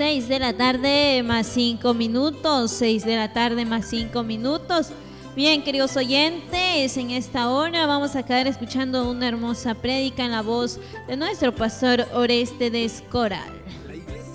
6 de la tarde más 5 minutos. 6 de la tarde más 5 minutos. Bien, queridos oyentes, en esta hora vamos a quedar escuchando una hermosa prédica en la voz de nuestro pastor Orestes Coral.